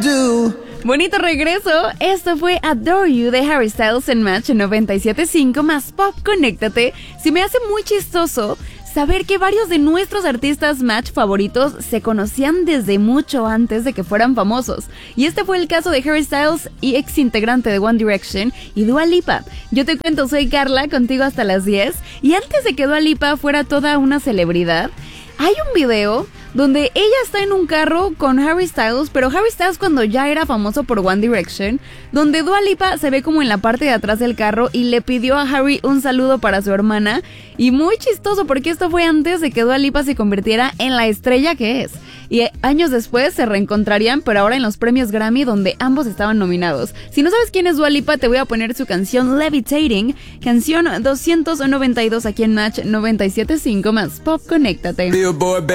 do. Bonito regreso. Esto fue Adore You de Harry Styles en Match 97.5 más Pop. Conéctate. Se me hace muy chistoso saber que varios de nuestros artistas Match favoritos se conocían desde mucho antes de que fueran famosos. Y este fue el caso de Harry Styles y ex integrante de One Direction y Dua Lipa. Yo te cuento, soy Carla, contigo hasta las 10. Y antes de que Dua Lipa fuera toda una celebridad, hay un video donde ella está en un carro con Harry Styles, pero Harry Styles cuando ya era famoso por One Direction, donde Dua Lipa se ve como en la parte de atrás del carro y le pidió a Harry un saludo para su hermana. Y muy chistoso porque esto fue antes de que Dua Lipa se convirtiera en la estrella que es. Y años después se reencontrarían, pero ahora en los premios Grammy, donde ambos estaban nominados. Si no sabes quién es Dua Lipa, te voy a poner su canción Levitating, canción 292 aquí en Match 97.5 más Pop. Conéctate.